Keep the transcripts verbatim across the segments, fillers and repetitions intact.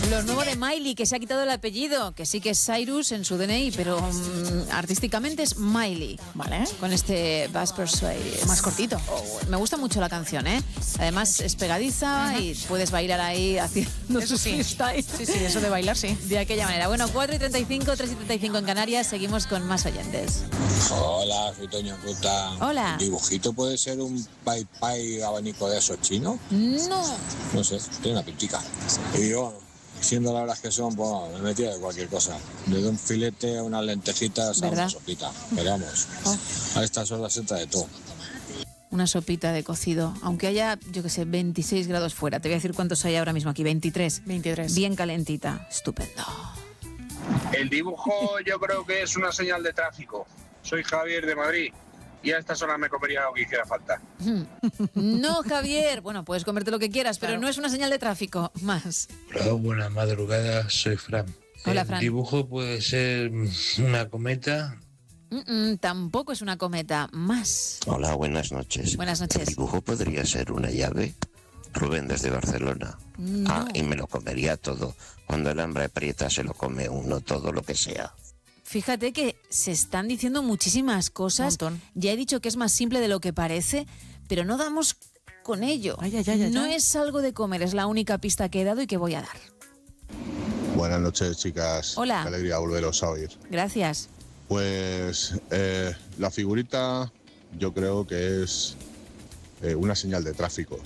Lo nuevo de Miley, que se ha quitado el apellido, que sí que es Cyrus en su D N I, pero um, artísticamente es Miley. Vale. Con este Bass Persuade. Más cortito. Oh, me gusta mucho la canción, ¿eh? Además es pegadiza uh-huh. y puedes bailar ahí haciendo eso sí. freestyle. Sí, sí, eso de bailar, sí. De aquella manera. Bueno, cuatro y treinta y cinco, tres y treinta y cinco en Canarias. Seguimos con más oyentes. Hola, soy Toño Ruta. Hola. ¿El dibujito puede ser un pai pai abanico de esos chinos? No. No sé, tiene una pintica. Y bueno, siendo la verdad que son, pues me metía de cualquier cosa. Desde un filete a unas lentejitas a una sopita. Pero vamos, oh. a estas horas se entra de todo. Una sopita de cocido, aunque haya, yo que sé, veintiséis grados fuera. Te voy a decir cuántos hay ahora mismo aquí, veintitrés. veintitrés. Bien calentita, estupendo. El dibujo yo creo que es una señal de tráfico. Soy Javier de Madrid y a estas horas me comería lo que hiciera falta. No, Javier. Bueno, puedes comerte lo que quieras, pero claro. no es una señal de tráfico. Más. Hola, buenas madrugadas, soy Fran. Hola, Fran. El dibujo puede ser una cometa. Mm-mm, tampoco es una cometa. Más. Hola, buenas noches. Buenas noches. ¿El dibujo podría ser una llave? Rubén desde Barcelona. No. Ah, y me lo comería todo. Cuando el hambre aprieta se lo come uno, todo lo que sea. Fíjate que se están diciendo muchísimas cosas. Ya he dicho que es más simple de lo que parece, pero no damos con ello. Ay, ay, ay, ay, no ay. es algo de comer, es la única pista que he dado y que voy a dar. Buenas noches, chicas. Hola. Qué alegría volveros a oír. Gracias. Pues eh, la figurita yo creo que es eh, una señal de tráfico.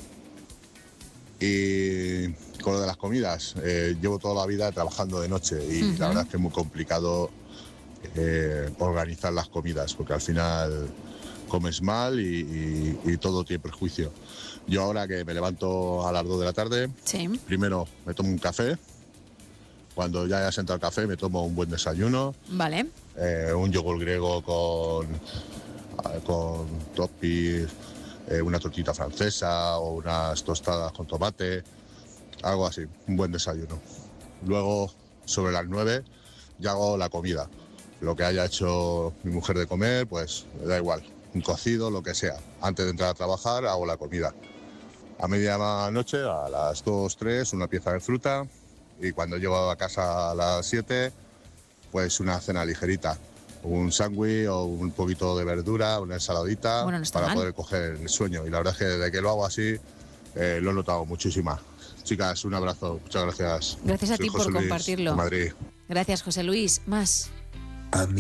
Y con lo de las comidas, eh, llevo toda la vida trabajando de noche y uh-huh. la verdad es que es muy complicado eh, organizar las comidas porque al final comes mal y, y, y todo tiene perjuicio. Yo ahora que me levanto a las dos de la tarde, sí. primero me tomo un café. Cuando ya haya sentado el café me tomo un buen desayuno. Vale. Eh, un yogur griego con, con topping, eh, una tortita francesa o unas tostadas con tomate, algo así, un buen desayuno. Luego, sobre las nueve, ya hago la comida. Lo que haya hecho mi mujer de comer, pues me da igual, un cocido, lo que sea. Antes de entrar a trabajar, hago la comida. A medianoche, a las dos, tres, una pieza de fruta. Y cuando llego a casa a las siete, pues una cena ligerita. Un sándwich o un poquito de verdura, una ensaladita, bueno, no está para mal. poder coger el sueño. Y la verdad es que desde que lo hago así, eh, lo he notado muchísimo. Chicas, un abrazo. Muchas gracias. Gracias a Soy ti José por Luis, compartirlo. de Madrid. Gracias, José Luis. Más. A mí